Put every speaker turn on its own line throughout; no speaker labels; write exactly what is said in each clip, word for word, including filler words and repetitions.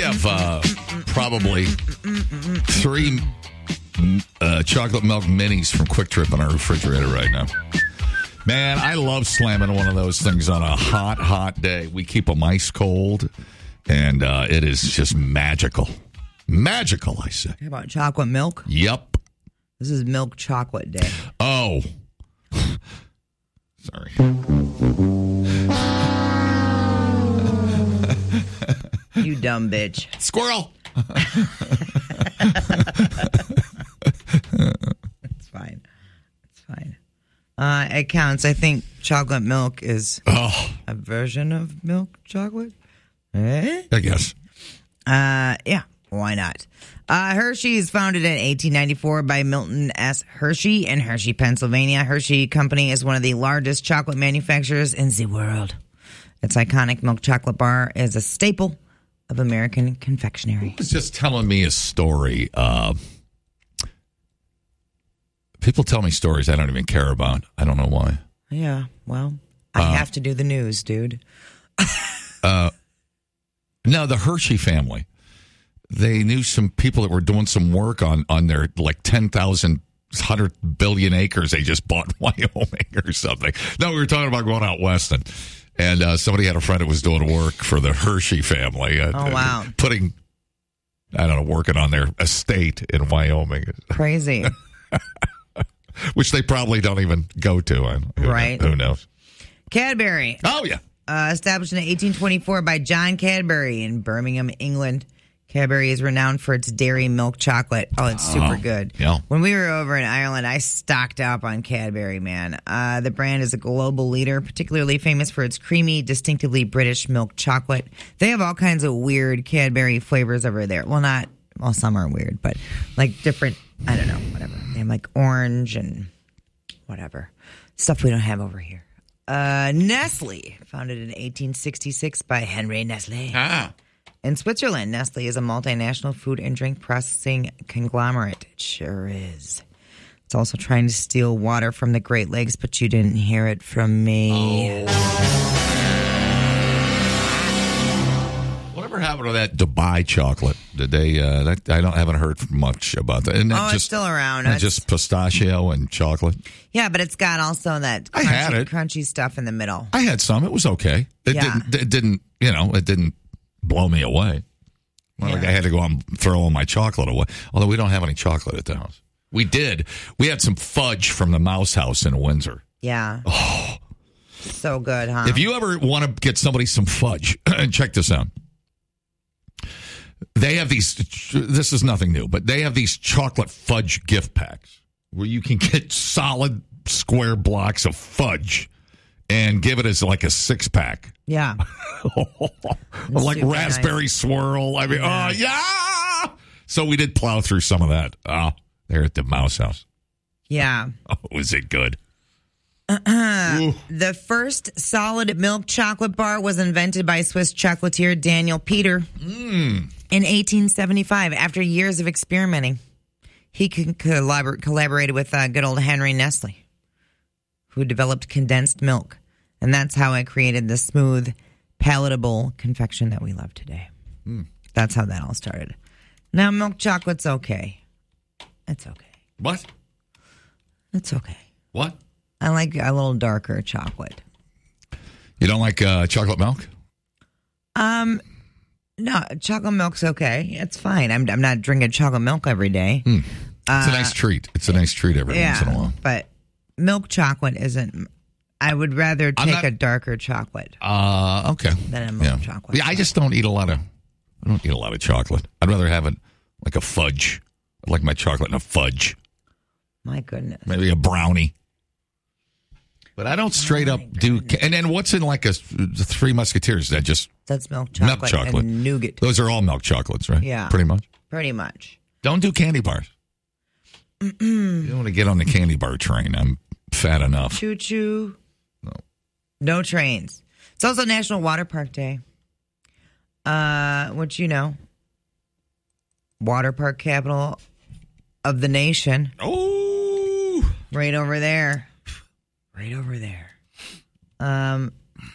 have uh, probably three uh, chocolate milk minis from Quick Trip in our refrigerator right now. Man, I love slamming one of those things on a hot, hot day. We keep them ice cold, and uh, it is just magical. Magical, I say.
How about chocolate milk?
Yep.
This is milk chocolate day.
Oh. Sorry.
You dumb bitch.
Squirrel.
It's fine. It's fine. Uh, it counts. I think chocolate milk is
oh.
a version of milk chocolate. Eh?
I guess.
Uh, yeah. Why not? Uh, Hershey is founded in eighteen ninety-four by Milton S. Hershey in Hershey, Pennsylvania. Hershey Company is one of the largest chocolate manufacturers in the world. Its iconic milk chocolate bar is a staple of American confectionery.
He was just telling me a story. Uh, people tell me stories I don't even care about. I don't know why.
Yeah, well, I uh, have to do the news, dude.
uh, no, the Hershey family. They knew some people that were doing some work on, on their like ten thousand, one hundred billion acres they just bought in Wyoming or something. No, we were talking about going out west, and, and uh, somebody had a friend that was doing work for the Hershey family. Uh,
oh, wow.
Putting, I don't know, working on their estate in Wyoming.
Crazy.
Which they probably don't even go to. I,
right.
Who knows?
Cadbury.
Oh, yeah.
Uh, established in eighteen twenty-four by John Cadbury in Birmingham, England. Cadbury is renowned for its dairy milk chocolate. Oh, it's super good.
Yeah.
When we were over in Ireland, I stocked up on Cadbury, man. Uh, the brand is a global leader, particularly famous for its creamy, distinctively British milk chocolate. They have all kinds of weird Cadbury flavors over there. Well, not, well, some are weird, but like different, I don't know, whatever. They have like orange and whatever. Stuff we don't have over here. Uh, Nestle, founded in eighteen sixty-six by Henry Nestle.
Ah.
In Switzerland, Nestle is a multinational food and drink processing conglomerate. It sure is. It's also trying to steal water from the Great Lakes, but you didn't hear it from me.
Oh. Whatever happened to that Dubai chocolate? Did they? Uh, that, I don't haven't heard much about that. Isn't that
oh,
just,
it's still around.
It's
it's,
just pistachio and chocolate.
Yeah, but it's got also that crunchy,
I had it.
crunchy stuff in the middle.
I had some. It was okay. It
Yeah.
didn't. It didn't. You know. It didn't blow me away. Well,
Yeah.
like I had to go out and throw all my chocolate away. Although we don't have any chocolate at the house. We did. We had some fudge from the Mouse House in Windsor.
Yeah.
Oh.
So good, huh?
If you ever want to get somebody some fudge, check this out. They have these, this is nothing new, but they have these chocolate fudge gift packs where you can get solid square blocks of fudge and give it as like a six pack.
Yeah.
Like
super
raspberry
nice.
swirl. I mean,
Yeah.
oh, yeah. So we did plow through some of that. Oh, there at the Mouse House.
Yeah.
Oh, was it good?
Uh-uh. The first solid milk chocolate bar was invented by Swiss chocolatier Daniel Peter
Mm.
in eighteen seventy-five. After years of experimenting, he con- collabor- collaborated with uh, good old Henry Nestle, who developed condensed milk. And that's how it created the smooth, palatable confection that we love today.
Mm.
That's how that all started. Now, milk chocolate's okay. It's okay.
What?
It's okay.
What?
I like a little darker chocolate.
You don't like uh, chocolate milk?
Um, no, chocolate milk's okay. It's fine. I'm I'm not drinking chocolate milk every day.
Mm. It's
Uh,
a nice treat. It's a nice treat every
yeah,
once in a while.
but milk chocolate isn't. I would rather
I'm
take
not-
a darker chocolate
Uh, okay.
than a milk
Yeah.
chocolate.
Yeah, I just don't eat a lot of. I don't eat a lot of chocolate. I'd rather have it like a fudge. I like my chocolate in a fudge.
My goodness.
Maybe a brownie. But I don't straight
Oh,
up
my
do.
goodness.
And then what's in like a the Three Musketeers? Is that just
That's milk chocolate,
milk chocolate?
and nougat.
Those are all milk chocolates, right?
Yeah.
Pretty much.
Pretty much.
Don't do candy bars. You don't want to get on the candy bar train. I'm fat enough.
Choo choo.
No.
No trains. It's also National Water Park Day. Uh, which you know, water park capital of the nation.
Oh,
Right over there. Right over there. Um,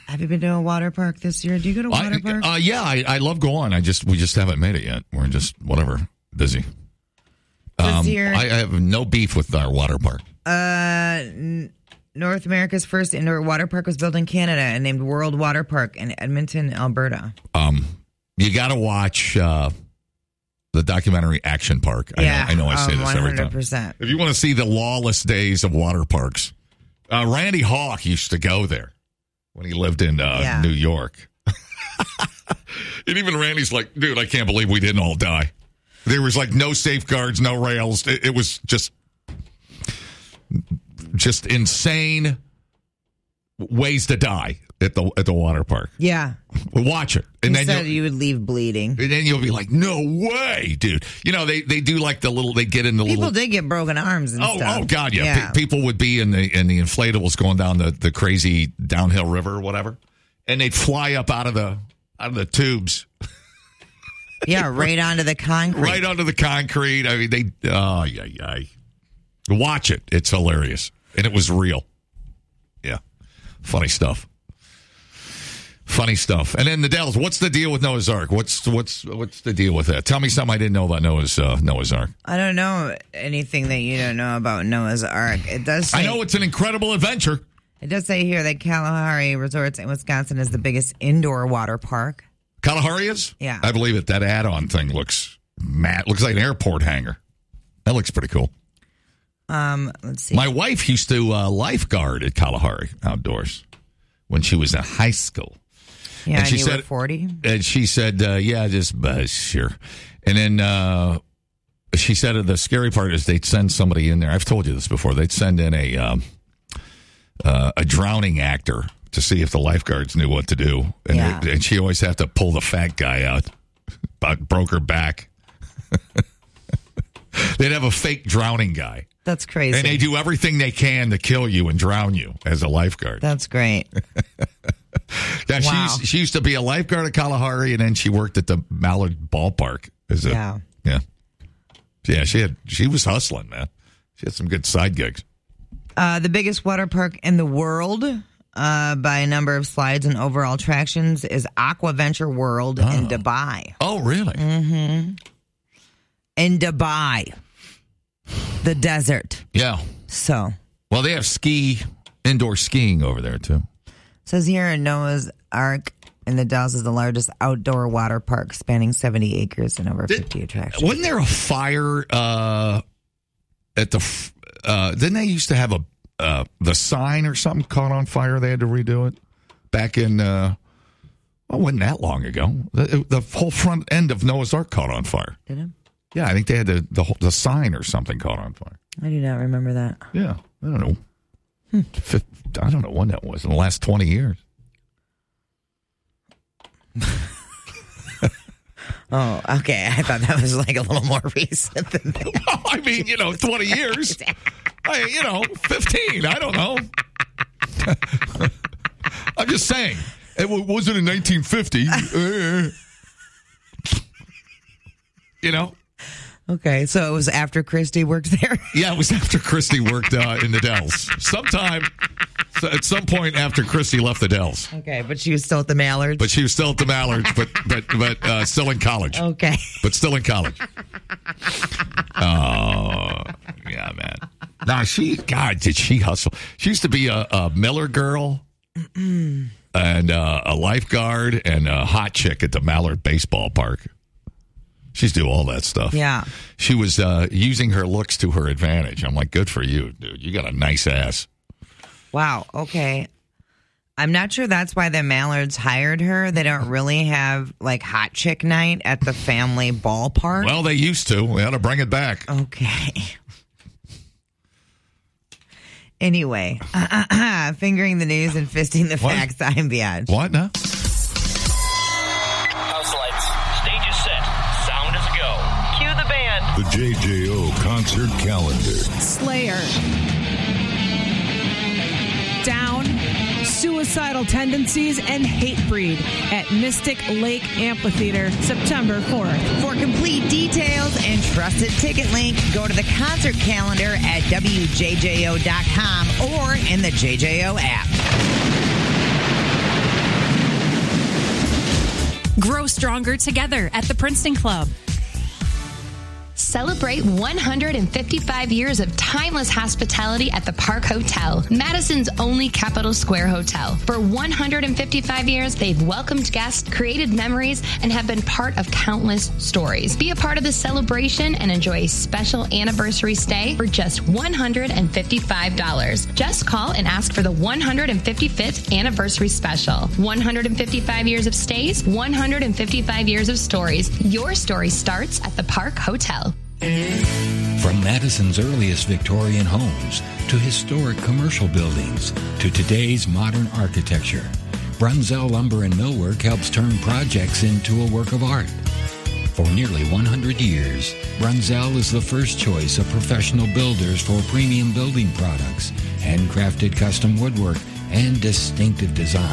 Have you been to a water park this year? Do you go to water
I,
parks?
Uh, yeah, I, I love going. I just we just haven't made it yet. We're just whatever busy. Um,
year-
I, I have no beef with our water park.
Uh, n- North America's first indoor water park was built in Canada and named World Water Park in Edmonton, Alberta.
Um, you got to watch uh, the documentary Action Park. I
Yeah,
know, I know I say
um,
this
one
every
hundred
time.
percent.
If you want to see the lawless days of water parks, uh, Randy Hawk used to go there when he lived in uh,
Yeah.
New York. And even Randy's like, dude, I can't believe we didn't all die. There was like no safeguards, no rails. It, it was just, just insane ways to die at the at the water park.
Yeah.
Watch it, and
You
then
said
you'll,
you would leave bleeding.
and then you'll be like, no way, dude. You know they, they do like the little they get in the
People
little.
did get broken arms and
Oh,
stuff.
oh God, yeah.
yeah.
Pe- people would be in the in the inflatables going down the, the crazy downhill river or whatever, and they'd fly up out of the out of the tubes
Yeah, right onto the concrete.
right onto the concrete. I mean, they oh yeah yeah. Watch it; it's hilarious, and it was real. Yeah, funny stuff. Funny stuff. And then the Dells. What's the deal with Noah's Ark? What's what's what's the deal with that? Tell me something I didn't know about Noah's uh, Noah's Ark.
I don't know anything that you don't know about Noah's Ark. It does say,
I know it's an incredible adventure.
it does say here that Kalahari Resorts in Wisconsin is the biggest indoor water park.
Kalahari is?
Yeah.
I believe it. That add-on thing looks mad. Looks like an airport hangar. That looks pretty cool.
Um, let's see.
My wife used to uh, lifeguard at Kalahari Outdoors when she was in high school.
yeah,
and
and
she
you
said-
were forty.
And she said, uh, yeah, just uh, sure. And then uh, she said uh, the scary part is they'd send somebody in there. I've told you this before. They'd send in a um, uh, a drowning actor to see if the lifeguards knew what to do. And,
Yeah.
they- and she always had to pull the fat guy out. About broke her back. They'd have a fake drowning guy.
That's crazy.
And they do everything they can to kill you and drown you as a lifeguard.
That's great.
Yeah, she,
Wow.
used, she used to be a lifeguard at Kalahari, and then she worked at the Mallard Ballpark. As a,
Yeah.
yeah, yeah. She had she was hustling, man. She had some good side gigs.
Uh, the biggest water park in the world uh, by a number of slides and overall attractions is Aquaventure World in Dubai.
Oh, really?
Mm. In Dubai, the desert.
Yeah.
So,
Well, they have ski indoor skiing over there too.
says here in Noah's Ark in the Dells is the largest outdoor water park spanning seventy acres and over fifty attractions.
Wasn't there a fire uh, at the? f- Uh, didn't they used to have a uh, the sign or something caught on fire? They had to redo it back in. Uh, well, wasn't that long ago? The, the whole front end of Noah's Ark caught on fire.
Did it?
Yeah, I think they had the the, whole, the sign or something caught on fire.
I do not remember that.
Yeah, I don't know. Hmm. Fif- I don't know when that was in the last twenty years.
Oh, okay. I thought that was like a little more recent than that.
Well, I mean, you know, twenty years. I, you know, fifteen. I don't know. I'm just saying. It wa- wasn't in nineteen fifty. Uh, you know?
Okay, so it was after Christy worked there.
Yeah, it was after Christy worked uh, in the Dells. Sometime, so at some point after Christy left the Dells.
Okay, but she was still at the Mallards.
But she was still at the Mallards, but but but uh, still in college.
Okay.
But still in college. Oh, yeah, man. Nah, she, God, did she hustle? She used to be a, a Miller girl and uh, a lifeguard and a hot chick at the Mallard baseball park. She's do all that stuff.
Yeah.
She was uh, using her looks to her advantage. I'm like, good for you, dude. You got a nice ass.
Wow. Okay. I'm not sure that's why the Mallards hired her. They don't really have like hot chick night at the family ballpark.
Well, they used to. We ought to bring it back.
Okay. Anyway, fingering the news and fisting the
What?
facts. I'm Biatch.
What now?
House lights. Stage is set. Sound is go. Cue the band.
The J J O concert calendar.
Slayer. Down, Suicidal Tendencies, and Hatebreed at Mystic Lake Amphitheater, September fourth.
For complete details and trusted ticket link, go to the concert calendar at W J J O dot com or in the J J O app.
Grow stronger together at the Princeton Club.
Celebrate one hundred fifty-five years of timeless hospitality at the Park Hotel, Madison's only Capitol Square hotel. For one hundred fifty-five years, they've welcomed guests, created memories, and have been part of countless stories. Be a part of the celebration and enjoy a special anniversary stay for just one hundred fifty-five dollars. Just call and ask for the one hundred fifty-fifth anniversary special. one hundred fifty-five years of stays, one hundred fifty-five years of stories. Your story starts at the Park Hotel.
From Madison's earliest Victorian homes to historic commercial buildings to today's modern architecture, Brunzell Lumber and Millwork helps turn projects into a work of art. For nearly one hundred years, Brunzell is the first choice of professional builders for premium building products, handcrafted custom woodwork, and distinctive design.